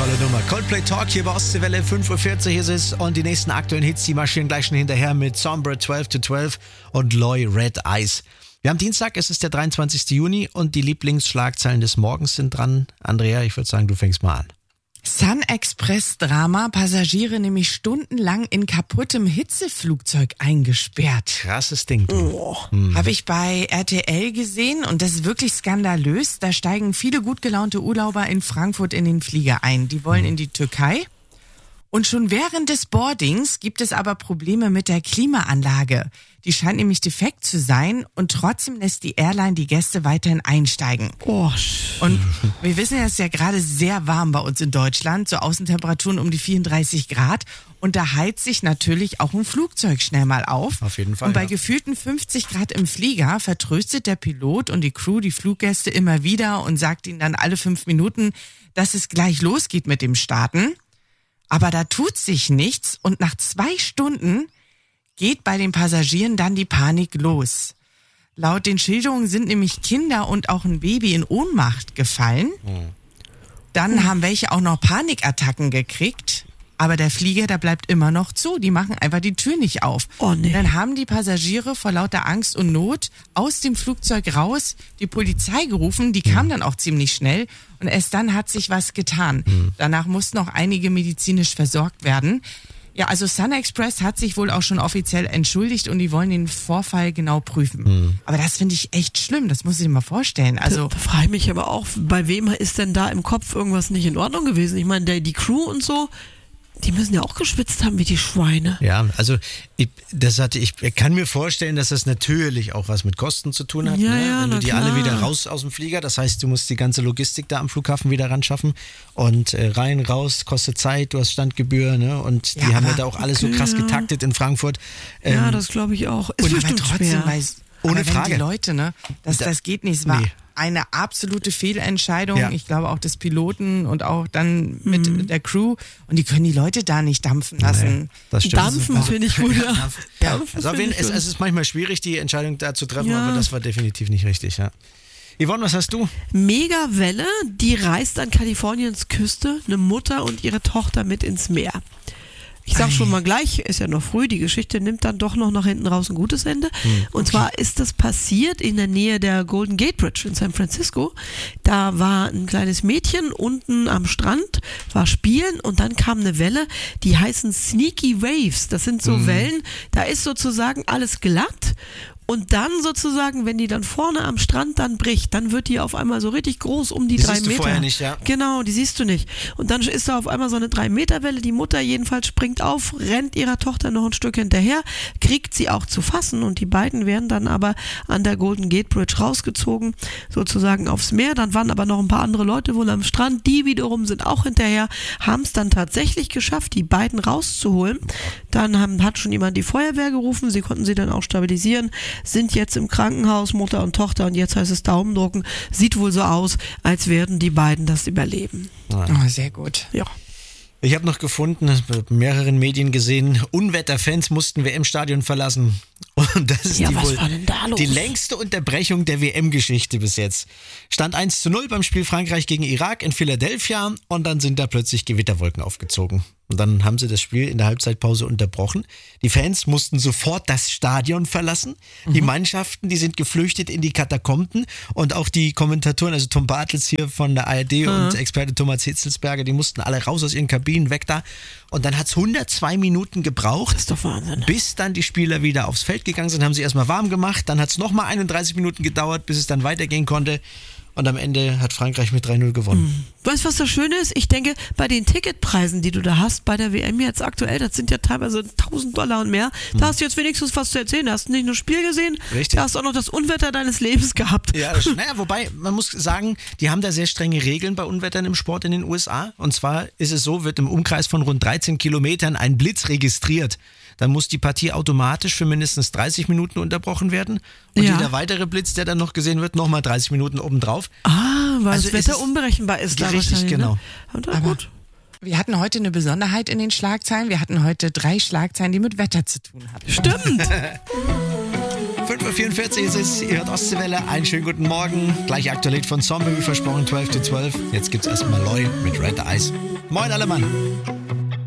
Tolle Nummer. Coldplay Talk hier bei Ostseewelle, 5.40 Uhr ist es. Und die nächsten aktuellen Hits, die marschieren gleich schon hinterher mit Sombra 12 to 12 und Loy Red Eyes. Wir haben Dienstag, es ist der 23. Juni und die Lieblingsschlagzeilen des Morgens sind dran. Andrea, ich würde sagen, du fängst mal an. Sun-Express-Drama, Passagiere nämlich stundenlang in kaputtem Hitzeflugzeug eingesperrt. Krasses Ding. Habe ich bei RTL gesehen und das ist wirklich skandalös. Da steigen viele gut gelaunte Urlauber in Frankfurt in den Flieger ein. Die wollen in die Türkei. Und schon während des Boardings gibt es aber Probleme mit der Klimaanlage. Die scheint nämlich defekt zu sein und trotzdem lässt die Airline die Gäste weiterhin einsteigen. Und wir wissen ja, es ist ja gerade sehr warm bei uns in Deutschland, so Außentemperaturen um die 34 Grad. Und da heizt sich natürlich auch ein Flugzeug schnell mal auf. Auf jeden Fall. Und bei gefühlten 50 Grad im Flieger vertröstet der Pilot und die Crew die Fluggäste immer wieder und sagt ihnen dann alle 5 Minuten, dass es gleich losgeht mit dem Starten. Aber da tut sich nichts und nach 2 Stunden geht bei den Passagieren dann die Panik los. Laut den Schilderungen sind nämlich Kinder und auch ein Baby in Ohnmacht gefallen. Dann haben welche auch noch Panikattacken gekriegt. Aber der Flieger, der bleibt immer noch zu. Die machen einfach die Tür nicht auf. Oh nee. Dann haben die Passagiere vor lauter Angst und Not aus dem Flugzeug raus die Polizei gerufen. Die kam dann auch ziemlich schnell. Und erst dann hat sich was getan. Danach mussten auch einige medizinisch versorgt werden. Ja, also Sun-Express hat sich wohl auch schon offiziell entschuldigt und die wollen den Vorfall genau prüfen. Aber das finde ich echt schlimm, das muss ich dir mal vorstellen. Also Da frage ich mich aber auch, bei wem ist denn da im Kopf irgendwas nicht in Ordnung gewesen? Ich meine, die Crew und so, die müssen ja auch geschwitzt haben wie die Schweine. Ja, also ich kann mir vorstellen, dass das natürlich auch was mit Kosten zu tun hat. Ja, ne? ja, Wenn du na die klar. alle wieder raus aus dem Flieger, das heißt, du musst die ganze Logistik da am Flughafen wieder ran schaffen und rein, raus, kostet Zeit, du hast Standgebühr, ne? Und die Ja, haben ja aber- da auch alles so krass getaktet in Frankfurt. Ja, das glaube ich auch. Ist aber bestimmt trotzdem, schwer. Ohne aber wenn Frage. die Leute, ne, das geht nicht. Es war Nee. eine absolute Fehlentscheidung. Ja. Ich glaube auch des Piloten und auch dann mit der Crew. Und die können die Leute da nicht dampfen lassen. Nee, das stimmt. Dampfen finde ich gut. Ja. Dampfen Also finde ich gut. es ist manchmal schwierig, die Entscheidung da zu treffen, Ja. aber das war definitiv nicht richtig, ja. Yvonne, was hast du? Megawelle, die reist an Kaliforniens Küste eine Mutter und ihre Tochter mit ins Meer. Ich sag schon mal gleich, ist ja noch früh, die Geschichte nimmt dann doch noch nach hinten raus ein gutes Ende. Und zwar ist das passiert in der Nähe der Golden Gate Bridge in San Francisco. Da war ein kleines Mädchen unten am Strand, war spielen und dann kam eine Welle, die heißen Sneaky Waves. Das sind so Wellen, da ist sozusagen alles glatt. Und dann sozusagen, wenn die dann vorne am Strand dann bricht, dann wird die auf einmal so richtig groß um die 3 siehst du Meter. vorher nicht, ja. Genau, die siehst du nicht. Und dann ist da auf einmal so eine 3-Meter-Welle. Die Mutter jedenfalls springt auf, rennt ihrer Tochter noch ein Stück hinterher, kriegt sie auch zu fassen und die beiden werden dann aber an der Golden Gate Bridge rausgezogen, sozusagen aufs Meer. Dann waren aber noch ein paar andere Leute wohl am Strand. Die wiederum sind auch hinterher, haben es dann tatsächlich geschafft, die beiden rauszuholen. Dann hat schon jemand die Feuerwehr gerufen. Sie konnten sie dann auch stabilisieren. Sind jetzt im Krankenhaus, Mutter und Tochter, und jetzt heißt es Daumen drucken. Sieht wohl so aus, als werden die beiden das überleben. Oh, sehr gut. Ja. Ich habe noch gefunden, bei mehreren Medien gesehen, Unwetterfans mussten WM-Stadion verlassen. Und das ist Ja, was war denn da los? die längste Unterbrechung der WM-Geschichte bis jetzt. Stand 1:0 beim Spiel Frankreich gegen Irak in Philadelphia und dann sind da plötzlich Gewitterwolken aufgezogen. Und dann haben sie das Spiel in der Halbzeitpause unterbrochen. Die Fans mussten sofort das Stadion verlassen. Die Mannschaften, die sind geflüchtet in die Katakomben. Und auch die Kommentatoren, also Tom Bartels hier von der ARD und Experte Thomas Hitzelsberger, die mussten alle raus aus ihren Kabinen, weg da. Und dann hat es 102 Minuten gebraucht, Das ist doch Wahnsinn. bis dann die Spieler wieder aufs Feld gegangen sind, haben sie erstmal warm gemacht. Dann hat es nochmal 31 Minuten gedauert, bis es dann weitergehen konnte. Und am Ende hat Frankreich mit 3:0 gewonnen. Weißt du, was das Schöne ist? Ich denke, bei den Ticketpreisen, die du da hast, bei der WM jetzt aktuell, das sind ja teilweise $1.000 und mehr, da hast du jetzt wenigstens was zu erzählen. Da hast du nicht nur Spiel gesehen, Richtig. da hast du auch noch das Unwetter deines Lebens gehabt. Ja, naja, wobei, man muss sagen, die haben da sehr strenge Regeln bei Unwettern im Sport in den USA. Und zwar ist es so, wird im Umkreis von rund 13 Kilometern ein Blitz registriert. Dann muss die Partie automatisch für mindestens 30 Minuten unterbrochen werden. Und Ja. jeder weitere Blitz, der dann noch gesehen wird, nochmal 30 Minuten obendrauf. Weil Also das es Wetter ist unberechenbar ist da richtig, wahrscheinlich. genau. Ne? Aber Aber gut. wir hatten heute eine Besonderheit in den Schlagzeilen. Wir hatten heute 3 Schlagzeilen, die mit Wetter zu tun hatten. Stimmt. 5.44 Uhr ist es, ihr hört Ostseewelle, einen schönen guten Morgen. Gleich aktuell von Zombie, wie versprochen, 12 to 12. Jetzt gibt's erstmal Loi mit Red Eyes. Moin alle Mann.